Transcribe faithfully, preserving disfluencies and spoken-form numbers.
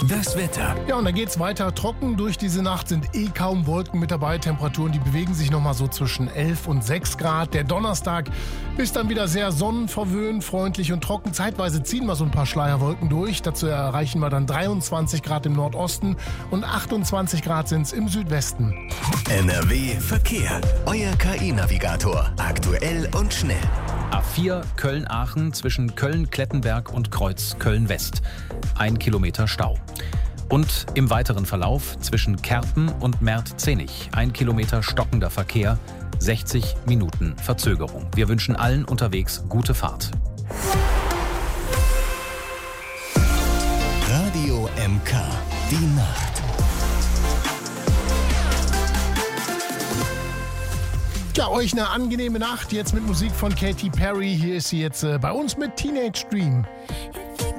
Das Wetter. Ja, und dann geht's weiter. Trocken durch diese Nacht, sind eh kaum Wolken mit dabei. Temperaturen, die bewegen sich nochmal so zwischen elf und sechs Grad. Der Donnerstag ist dann wieder sehr sonnenverwöhnt, freundlich und trocken. Zeitweise ziehen wir so ein paar Schleierwolken durch. Dazu erreichen wir dann dreiundzwanzig Grad im Nordosten und achtundzwanzig Grad sind's im Südwesten. N R W Verkehr. Euer K I-Navigator. Aktuell und schnell. A vier Köln-Aachen zwischen Köln-Klettenberg und Kreuz Köln-West. Ein Kilometer Stau. Und im weiteren Verlauf zwischen Kerpen und Mertzenich. Ein Kilometer stockender Verkehr, sechzig Minuten Verzögerung. Wir wünschen allen unterwegs gute Fahrt. Radio M K. Die Nacht. Ja, euch eine angenehme Nacht. Jetzt mit Musik von Katy Perry. Hier ist sie jetzt äh, bei uns mit Teenage Dream.